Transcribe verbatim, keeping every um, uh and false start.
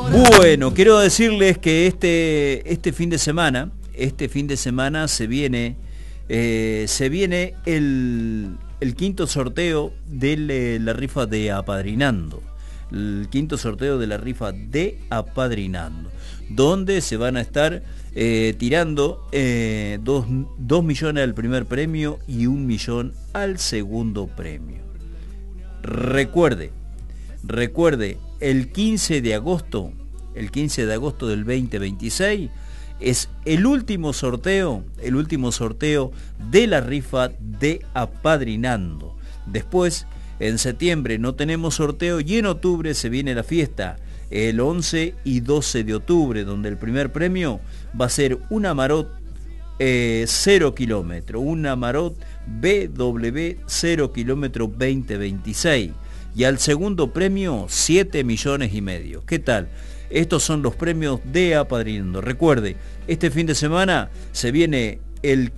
Bueno, quiero decirles que este, este fin de semana, este fin de semana se viene, eh, se viene el, el quinto sorteo de la rifa de Apadrinando. El quinto sorteo de la rifa de Apadrinando, donde se van a estar eh, tirando eh, dos, dos millones al primer premio y un millón al segundo premio. Recuerde, recuerde, el quince de agosto, el quince de agosto del veinte veintiséis, es el último sorteo, el último sorteo de la rifa de Apadrinando. Después, en septiembre no tenemos sorteo y en octubre se viene la fiesta, el once y doce de octubre, donde el primer premio va a ser una Amarok eh, cero kilómetro, una Amarok B W cero kilómetro veinte veintiséis. Y al segundo premio, siete millones y medio. ¿Qué tal? Estos son los premios de Apadrinando. Recuerde, este fin de semana se viene el